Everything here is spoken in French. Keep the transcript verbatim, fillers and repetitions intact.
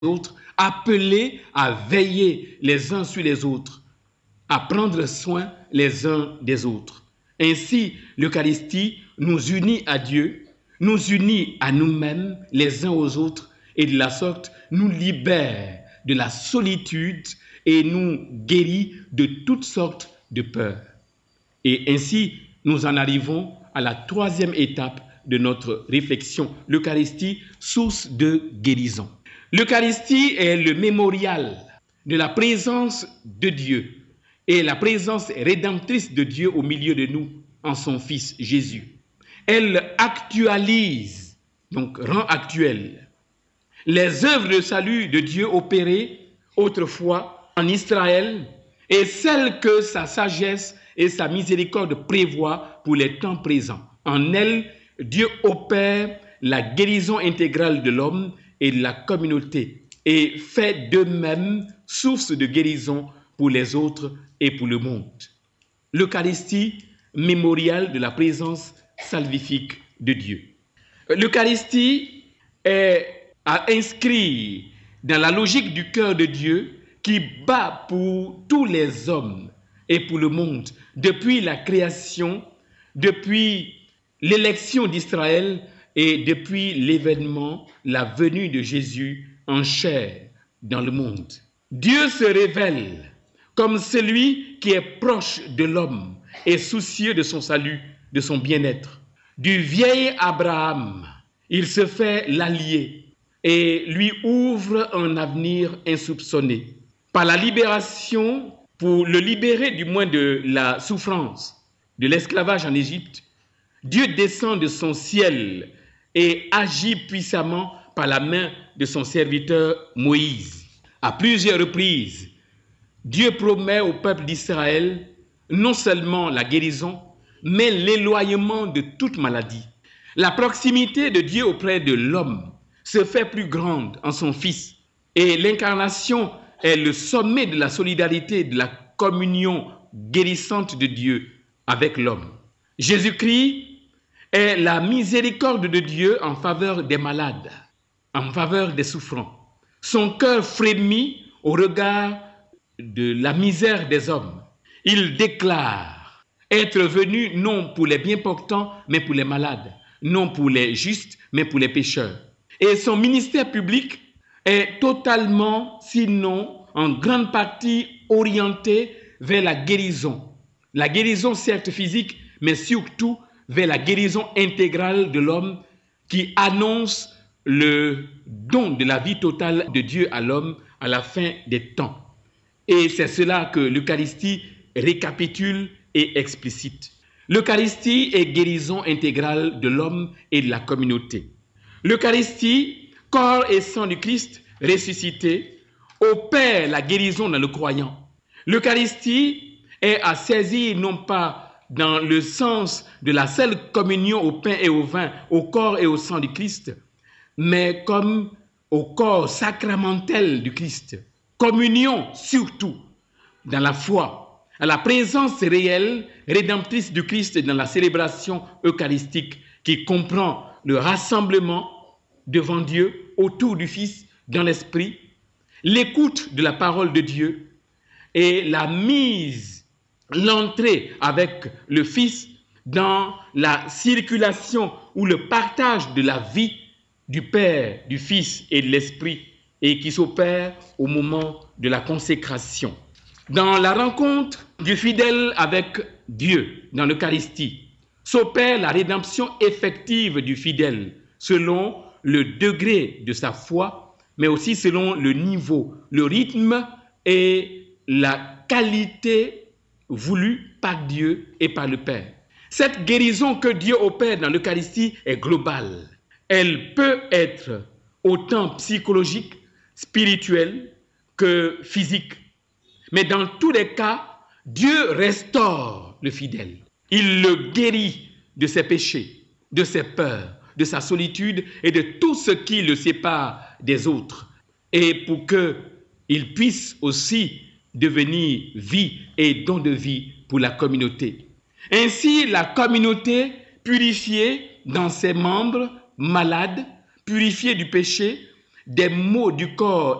autres, appelés à veiller les uns sur les autres, à prendre soin les uns des autres. Ainsi, l'Eucharistie nous unit à Dieu, nous unit à nous-mêmes, les uns aux autres, et de la sorte nous libère de la solitude et nous guérit de toutes sortes de peurs. Et ainsi, nous en arrivons à la troisième étape de notre réflexion, l'Eucharistie, source de guérison. L'Eucharistie est le mémorial de la présence de Dieu et la présence rédemptrice de Dieu au milieu de nous en son Fils Jésus. Elle actualise, donc rend actuelle, les œuvres de salut de Dieu opérées autrefois en Israël et celles que sa sagesse et sa miséricorde prévoient pour les temps présents. En elle, Dieu opère la guérison intégrale de l'homme et de la communauté et fait d'eux-mêmes source de guérison pour les autres et pour le monde. L'Eucharistie, mémorial de la présence salvifique de Dieu. L'Eucharistie est à inscrire dans la logique du cœur de Dieu qui bat pour tous les hommes et pour le monde depuis la création, depuis l'élection d'Israël et depuis l'événement, la venue de Jésus en chair dans le monde. Dieu se révèle comme celui qui est proche de l'homme et soucieux de son salut, de son bien-être. Du vieil Abraham, il se fait l'allié et lui ouvre un avenir insoupçonné. Par la libération, pour le libérer du moins de la souffrance, de l'esclavage en Égypte, Dieu descend de son ciel et agit puissamment par la main de son serviteur Moïse. À plusieurs reprises, Dieu promet au peuple d'Israël non seulement la guérison, mais l'éloignement de toute maladie. La proximité de Dieu auprès de l'homme se fait plus grande en son Fils et l'incarnation est le sommet de la solidarité, de la communion guérissante de Dieu avec l'homme. Jésus-Christ est la miséricorde de Dieu en faveur des malades, en faveur des souffrants. Son cœur frémit au regard de la misère des hommes. Il déclare être venu non pour les bien portants, mais pour les malades, non pour les justes, mais pour les pécheurs. Et son ministère public est totalement, sinon en grande partie, orienté vers la guérison. La guérison certes physique, mais surtout vers la guérison intégrale de l'homme qui annonce le don de la vie totale de Dieu à l'homme à la fin des temps. Et c'est cela que l'Eucharistie récapitule et explicite. L'Eucharistie est guérison intégrale de l'homme et de la communauté. L'Eucharistie, corps et sang du Christ ressuscité, opère la guérison dans le croyant. L'Eucharistie est à saisir non pas dans le sens de la seule communion au pain et au vin, au corps et au sang du Christ, mais comme au corps sacramentel du Christ. Communion surtout dans la foi, à la présence réelle, rédemptrice du Christ dans la célébration eucharistique qui comprend le rassemblement devant Dieu, autour du Fils, dans l'Esprit, l'écoute de la parole de Dieu et la mise, l'entrée avec le Fils dans la circulation ou le partage de la vie du Père, du Fils et de l'Esprit et qui s'opère au moment de la consécration. Dans la rencontre du fidèle avec Dieu, dans l'Eucharistie, s'opère la rédemption effective du fidèle selon le degré de sa foi, mais aussi selon le niveau, le rythme et la qualité voulue par Dieu et par le Père. Cette guérison que Dieu opère dans l'Eucharistie est globale. Elle peut être autant psychologique, spirituelle que physique. Mais dans tous les cas, Dieu restaure le fidèle. Il le guérit de ses péchés, de ses peurs, de sa solitude et de tout ce qui le sépare des autres. Et pour qu'il puisse aussi devenir vie et don de vie pour la communauté. Ainsi, la communauté purifiée dans ses membres malades, purifiée du péché, des maux du corps